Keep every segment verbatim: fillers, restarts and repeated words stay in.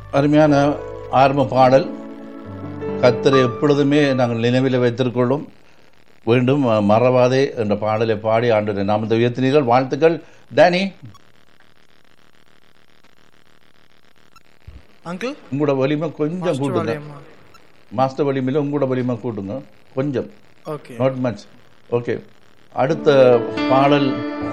அருமையான ஆரம்ப பாடல். கர்த்தரை எப்பொழுதுமே நாங்கள் நினைவில் வைத்திருக்கொள்ளும் வேண்டும் மறவாதே என்ற பாடலை பாடி ஆண்டு நாமத்தை உயர்த்தினீர்கள். வாழ்த்துக்கள் டேனி. அங்கிள் உங்களோட வலிமை கொஞ்சம் கூட்டுங்க. மாஸ்டர் வலிமையில உங்களோட வலிமை கூட்டுங்க கொஞ்சம். Okay, not much. ஓகே, அடுத்த பாடல்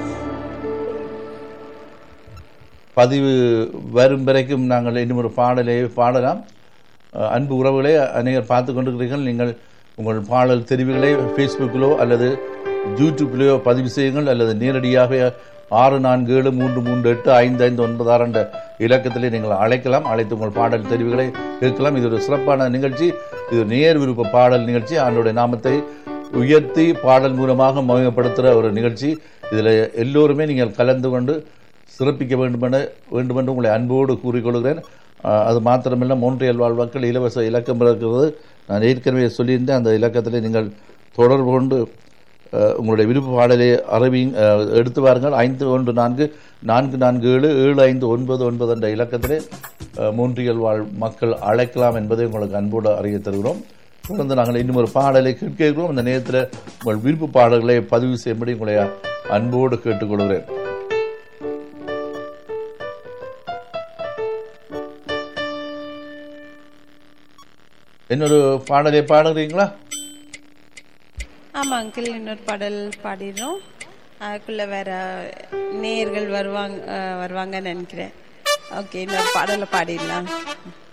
பதிவு வரும் வரைக்கும் நாங்கள் இன்னும் ஒரு பாடலை பாடலாம். அன்பு உறவுகளை அநேகர் பார்த்து கொண்டிருக்கிறீர்கள். நீங்கள் உங்கள் பாடல் தெரிவுகளை ஃபேஸ்புக்கிலோ அல்லது யூடியூப்லேயோ பதிவு செய்யுங்கள், அல்லது நேரடியாக ஆறு நான்கு ஏழு மூன்று மூன்று எட்டு ஐந்து ஐந்து ஒன்பது ஆறு என்ற இலக்கத்திலே நீங்கள் அழைக்கலாம். அழைத்து உங்கள் பாடல் தெரிவுகளை கேட்கலாம். இது ஒரு சிறப்பான நிகழ்ச்சி. இது நேர் விருப்ப பாடல் நிகழ்ச்சி. ஆண்டவருடைய நாமத்தை உயர்த்தி பாடல் மூலமாக மகிமைப்படுத்துகிற ஒரு நிகழ்ச்சி. இதில் எல்லோருமே நீங்கள் கலந்து கொண்டு சிறப்பிக்க வேண்டுமென வேண்டுமென்று உங்களை அன்போடு கூறிக்கொள்கிறேன். அது மாத்திரமில்லை, மோன்றியல் வாழ் மக்கள் இலவச இலக்கம் இருக்கிறது. நான் ஏற்கனவே சொல்லியிருந்தேன். அந்த இலக்கத்தில் நீங்கள் தொடர்பு கொண்டு உங்களுடைய விருப்ப பாடலை அறிவி எடுத்து வாருங்கள். ஐந்து ஒன்று நான்கு நான்கு நான்கு ஏழு ஏழு ஐந்து ஒன்பது ஒன்பது என்ற இலக்கத்திலே மோன்றியல் வாழ் மக்கள் அழைக்கலாம் என்பதை உங்களுக்கு அன்போடு அறிய தருகிறோம். தொடர்ந்து நாங்கள் இன்னும் ஒரு பாடலை கேட்கிறோம். அந்த நேரத்தில் உங்கள் விருப்ப பாடல்களை பதிவு செய்யும்படி உங்களை அன்போடு கேட்டுக்கொள்கிறேன். இன்னொரு பாடலை பாடுறீங்களா? ஆமா அங்கிள், இன்னொரு பாடல் பாடிடுறோம். அதுக்குள்ள வேற நேயர்கள் வருவாங்க வருவாங்கன்னு நினைக்கிறேன். ஓகே, இன்னொரு பாடலை பாடிடலாம்.